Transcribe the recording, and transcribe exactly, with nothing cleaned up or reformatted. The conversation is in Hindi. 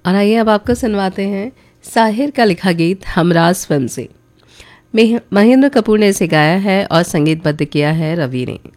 और आइए अब आपको सुनवाते हैं साहिर का लिखा गीत हमराज फिल्म से। महेंद्र कपूर ने इसे गाया है और संगीतबद्ध किया है रवि ने।